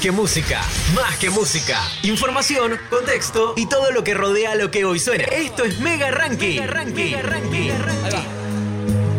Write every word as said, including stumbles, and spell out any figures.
que música, más que música. Información, contexto y todo lo que rodea a lo que hoy suena. Esto es Mega Ranking. Mega Ranking. Mega Ranking. Mega Ranking.